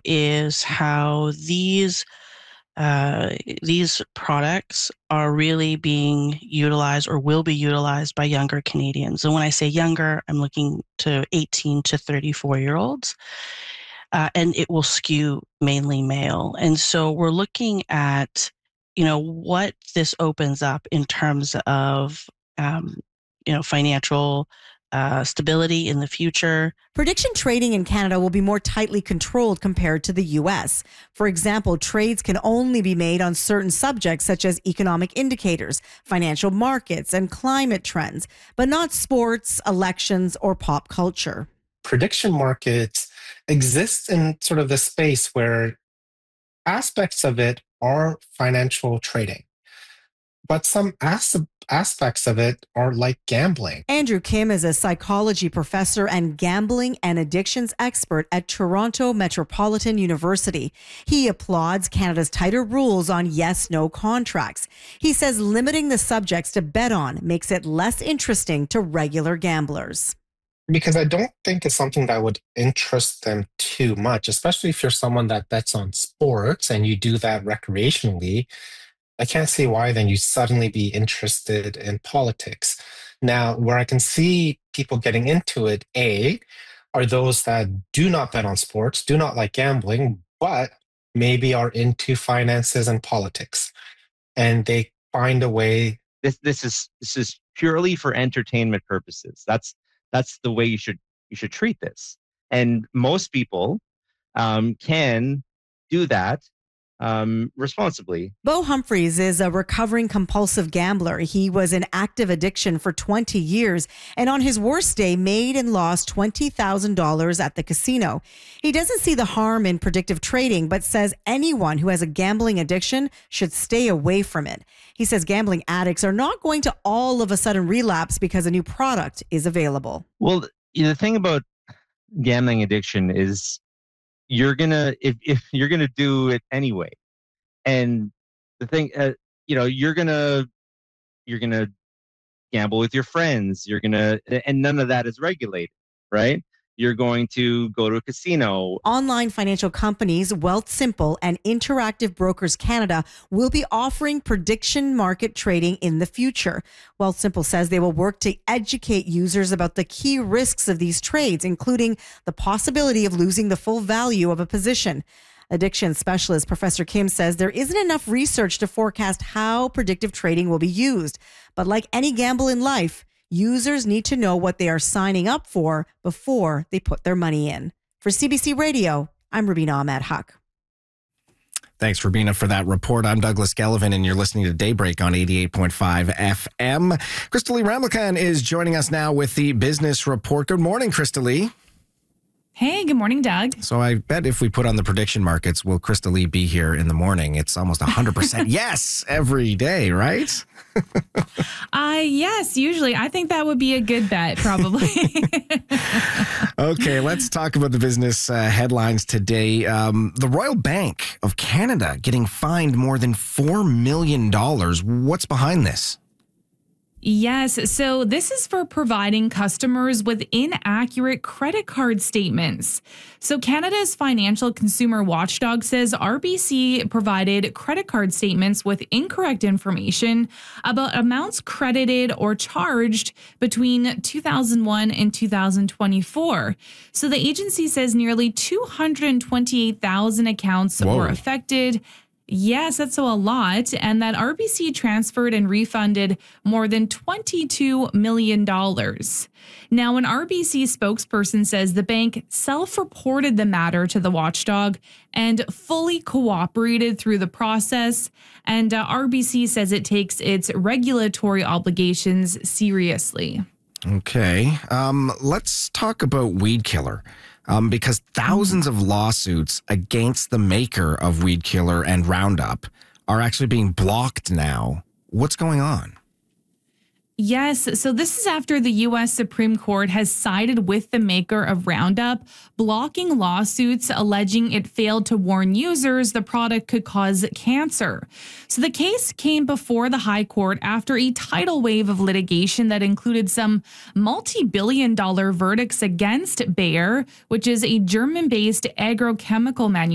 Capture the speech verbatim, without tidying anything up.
is how these uh, these products are really being utilized or will be utilized by younger Canadians. And when I say younger, I'm looking to eighteen to thirty-four year olds. Uh, and it will skew mainly male. And so we're looking at, you know, what this opens up in terms of, um, you know, financial uh, stability in the future. Prediction trading in Canada will be more tightly controlled compared to the U S. For example, trades can only be made on certain subjects such as economic indicators, financial markets, and climate trends, but not sports, elections, or pop culture. Prediction markets exist in sort of the space where aspects of it are financial trading, but some as- aspects of it are like gambling. Andrew Kim is a psychology professor and gambling and addictions expert at Toronto Metropolitan University. He applauds Canada's tighter rules on yes-no contracts. He says limiting the subjects to bet on makes it less interesting to regular gamblers. Because I don't think it's something that would interest them too much, especially if you're someone that bets on sports and you do that recreationally. I can't see why then you suddenly be interested in politics. Now, where I can see people getting into it, A, are those that do not bet on sports, do not like gambling, but maybe are into finances and politics. And they find a way. This this is this is purely for entertainment purposes. That's That's the way you should you should treat this. And most people um, can do that um, responsibly. Bo Humphreys is a recovering compulsive gambler. He was in active addiction for twenty years and on his worst day made and lost twenty thousand dollars at the casino. He doesn't see the harm in predictive trading, but says anyone who has a gambling addiction should stay away from it. He says gambling addicts are not going to all of a sudden relapse because a new product is available. Well, the thing about gambling addiction is you're gonna if, if you're gonna do it anyway, and the thing, uh, you know, you're gonna you're gonna gamble with your friends. You're gonna, and none of that is regulated, right? You're going to go to a casino. Online financial companies Wealthsimple and Interactive Brokers Canada will be offering prediction market trading in the future. Wealthsimple says they will work to educate users about the key risks of these trades, including the possibility of losing the full value of a position. Addiction specialist Professor Kim says there isn't enough research to forecast how predictive trading will be used. But like any gamble in life, users need to know what they are signing up for before they put their money in. For C B C Radio, I'm Rubina Ahmed Huck. Thanks, Rubina, for that report. I'm Douglas Gellivan, and you're listening to Daybreak on eighty-eight point five F M. Crystalie Ramlakan is joining us now with the Business Report. Good morning, Crystalie. Hey, good morning, Doug. So I bet if we put on the prediction markets, will Crystalie be here in the morning? It's almost one hundred percent yes every day, right? uh, yes, usually. I think that would be a good bet, probably. Okay, let's talk about the business uh, headlines today. Um, the Royal Bank of Canada getting fined more than four million dollars. What's behind this? Yes. So this is for providing customers with inaccurate credit card statements. So Canada's Financial Consumer Watchdog says R B C provided credit card statements with incorrect information about amounts credited or charged between two thousand one and two thousand twenty-four. So the agency says nearly two hundred twenty-eight thousand accounts Whoa. were affected. Yes, that's a lot. And that R B C transferred and refunded more than twenty-two million dollars. Now, an R B C spokesperson says the bank self-reported the matter to the watchdog and fully cooperated through the process. And uh, R B C says it takes its regulatory obligations seriously. Okay. Um, let's talk about Weed Killer. Um, because thousands of lawsuits against the maker of Weed Killer and Roundup are actually being blocked now. What's going on? Yes. So this is after the U S Supreme Court has sided with the maker of Roundup, blocking lawsuits alleging it failed to warn users the product could cause cancer. So the case came before the High Court after a tidal wave of litigation that included some multi-billion dollar verdicts against Bayer, which is a German-based agrochemical manufacturer.